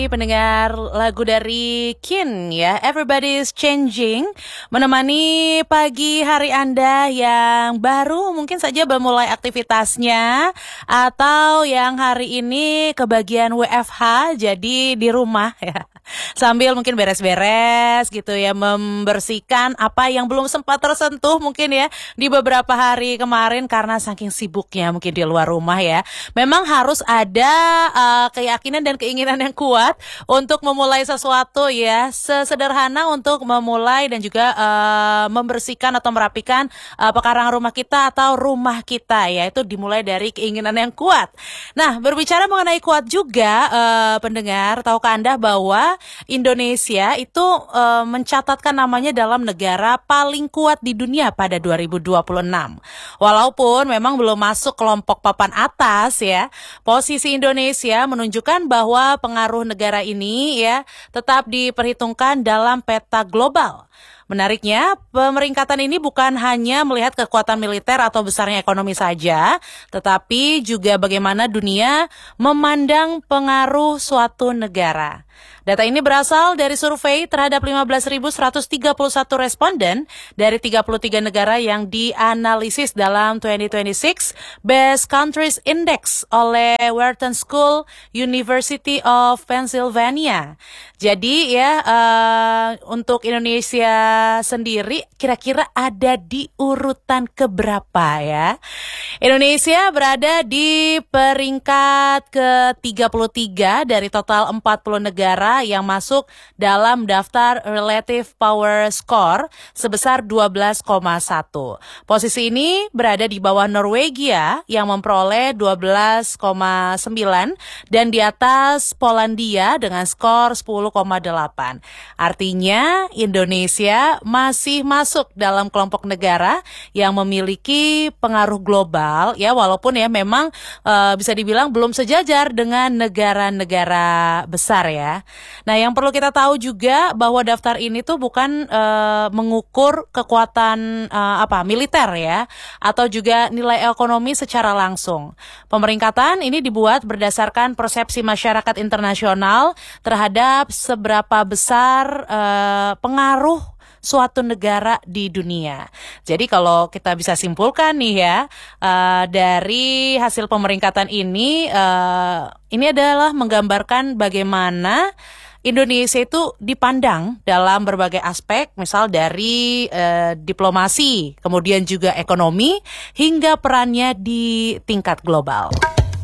Pendengar lagu dari Kin ya, Everybody's Changing, menemani pagi hari Anda yang baru mungkin saja memulai aktivitasnya, atau yang hari ini kebagian WFH jadi di rumah ya, sambil mungkin beres-beres gitu ya, membersihkan apa yang belum sempat tersentuh mungkin ya di beberapa hari kemarin karena saking sibuknya mungkin di luar rumah ya. Memang harus ada keyakinan dan keinginan yang kuat untuk memulai sesuatu ya, sesederhana untuk memulai dan juga membersihkan atau merapikan pekarangan rumah kita atau rumah kita ya, itu dimulai dari keinginan yang kuat. Nah, berbicara mengenai kuat juga pendengar, tahukah Anda bahwa Indonesia itu mencatatkan namanya dalam negara paling kuat di dunia pada 2026. Walaupun memang belum masuk kelompok papan atas ya, posisi Indonesia menunjukkan bahwa pengaruh negara ini ya tetap diperhitungkan dalam peta global. Menariknya, pemeringkatan ini bukan hanya melihat kekuatan militer atau besarnya ekonomi saja, tetapi juga bagaimana dunia memandang pengaruh suatu negara. Data ini berasal dari survei terhadap 15.131 responden dari 33 negara yang dianalisis dalam 2026 Best Countries Index oleh Wharton School, University of Pennsylvania. Jadi ya, untuk Indonesia sendiri kira-kira ada di urutan keberapa ya? Indonesia berada di peringkat ke-33 dari total 40 negara yang masuk dalam daftar Relative Power Score sebesar 12,1. Posisi ini berada di bawah Norwegia yang memperoleh 12,9 dan di atas Polandia dengan skor 10,8. Artinya Indonesia masih masuk dalam kelompok negara yang memiliki pengaruh global ya, walaupun ya memang bisa dibilang belum sejajar dengan negara-negara besar ya. Nah, yang perlu kita tahu juga bahwa daftar ini tuh bukan mengukur kekuatan militer ya, atau juga nilai ekonomi secara langsung. Pemeringkatan ini dibuat berdasarkan persepsi masyarakat internasional terhadap seberapa besar pengaruh suatu negara di dunia. Jadi kalau kita bisa simpulkan nih ya, dari hasil pemeringkatan ini adalah menggambarkan bagaimana Indonesia itu dipandang dalam berbagai aspek, misal dari diplomasi, kemudian juga ekonomi, hingga perannya di tingkat global.